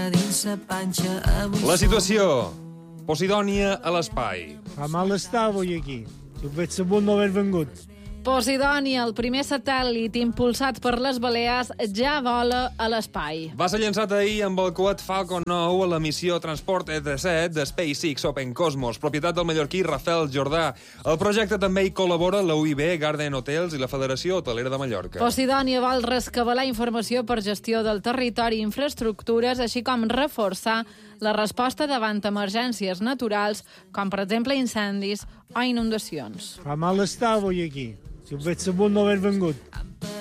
La situació. Posidònia a l'espai. Fa mal estar avui aquí. Si ho veig sabut no haver vengut. Posidònia, el primer satèl·lit impulsat per les Balears, ja vola a l'espai. Va ser llançat ahir amb el coet Falcon 9 a la missió Transport ET7 de SpaceX Open Cosmos, propietat del mallorquí Rafael Jordà. El projecte també hi col·labora la UIB, Garden Hotels i la Federació Hotelera de Mallorca. Posidònia vol rescabalar informació per gestió del territori i infraestructures, així com reforçar la resposta davant emergències naturals, com per exemple incendis o inundacions. Fa mal estar avui aquí. Si ho veig sabut no haver vengut.